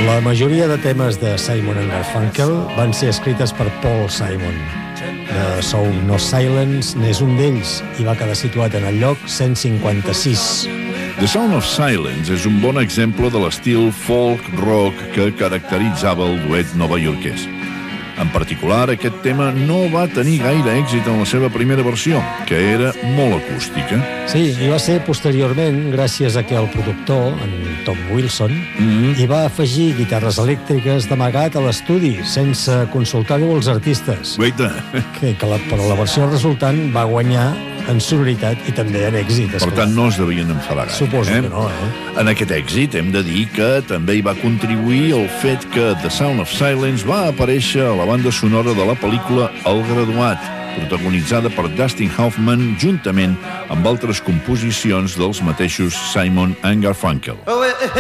La majoria de temes de Simon & Garfunkel van ser escrites per Paul Simon. The Sound of Silence n'és un d'ells i va quedar situat en el lloc 156. The Sound of Silence és un bon exemple de l'estil folk-rock que caracteritzava el duet novaiorquès. En particular, aquest tema no va tenir gaire èxit en la seva primera versió, que era molt acústica. Sí, i va ser posteriorment gràcies a que el productor, en Tom Wilson, hi va afegir guitarres elèctriques d'amagat a l'estudi, sense consultar-ho als artistes. Guaita. Però la versió resultant va guanyar en sonoritat i també en èxit. Per tant, no es devien enfadar gaire. Suposo que no, En aquest èxit hem de dir que també hi va contribuir el fet que The Sound of Silence va aparèixer a la banda sonora de la pel·lícula El Graduat, protagonitzada per Dustin Hoffman juntament amb altres composicions dels mateixos Simon & Garfunkel.